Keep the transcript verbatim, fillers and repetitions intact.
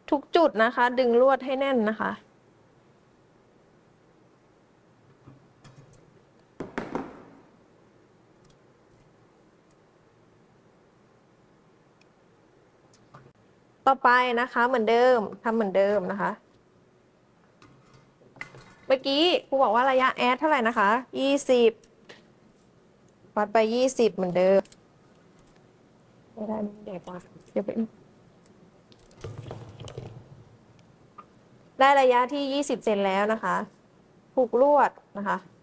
ทุกจุดนะคะดึงลวดให้แน่นนะคะต่อไปนะคะเหมือนเดิมทำเหมือนเดิมนะคะเมื่อกี้ครูบอกว่าระยะแอดเท่าไหร่นะคะยี่สิบวัดไปยี่สิบเหมือนเดิมไม่ได้ไม่เด็กว่าเดี๋ยวไปได้ระยะที่ยี่สิบเซนแล้วนะคะผูกลวดนะคะ